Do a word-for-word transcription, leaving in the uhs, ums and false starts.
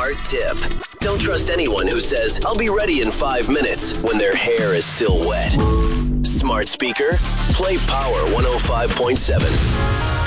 Smart tip. Don't trust anyone who says, I'll be ready in five minutes when their hair is still wet. Smart speaker, play Power one oh five point seven.